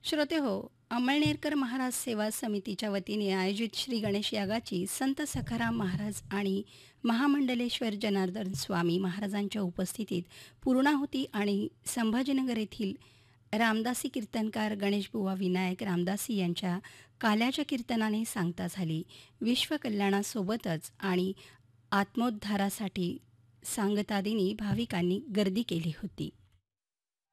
श्रोते हो, अमळनेरकर महाराज सेवा समितीच्या वतीने आयोजित श्री गणेश यागाची संत सखाराम महाराज आणि महामंडलेश्वर जनार्दन स्वामी महाराजांच्या उपस्थितीत पूर्णाहुती आणि संभाजीनगर येथील रामदासी कीर्तनकार गणेशबुवा विनायक रामदासी यांच्या काल्याच्या कीर्तनाने सांगता झाली. विश्वकल्याणासोबतच आणि आत्मोद्धारासाठी सांगतादिनी भाविकांनी गर्दी केली होती.